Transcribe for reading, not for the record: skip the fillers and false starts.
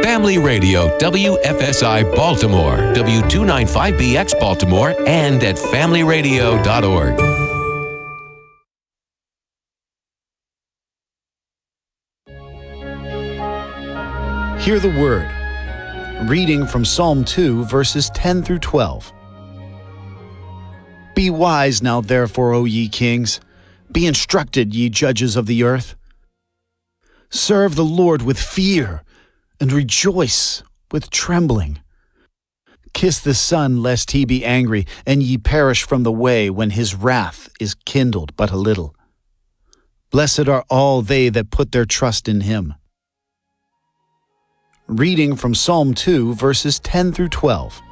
Family Radio, WFSI Baltimore, W295BX Baltimore, and at familyradio.org. Hear the Word. Reading from Psalm 2, verses 10 through 12. Be wise now, therefore, O ye kings. Be instructed, ye judges of the earth. Serve the Lord with fear, and rejoice with trembling. Kiss the Son, lest he be angry, and ye perish from the way when his wrath is kindled but a little. Blessed are all they that put their trust in him. Reading from Psalm 2, verses 10 through 12.